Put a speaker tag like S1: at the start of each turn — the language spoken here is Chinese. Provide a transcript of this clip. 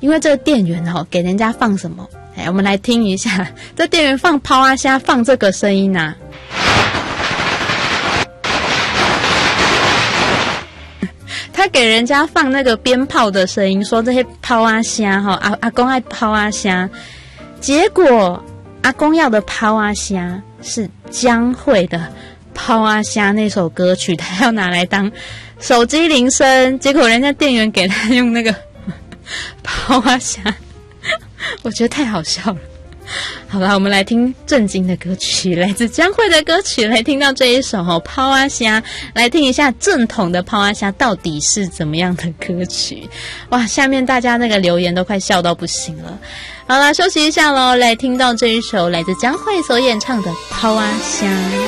S1: 因为这个店员给人家放什么？我们来听一下，这店员放抛啊虾，放这个声音啊。他给人家放那个鞭炮的声音，说这些抛啊虾阿公爱抛啊虾，结果阿公要的抛啊虾是江蕙的抛啊虾那首歌曲，他要拿来当手机铃声，结果人家店员给他用那个抛啊虾，我觉得太好笑了。好吧，我们来听正经的歌曲，来自江蕙的歌曲，来听到这一首抛啊虾，来听一下正统的抛啊虾到底是怎么样的歌曲。哇，下面大家那个留言都快笑到不行了。好啦，休息一下咯，来听到这一首来自江蕙所演唱的抛啊虾。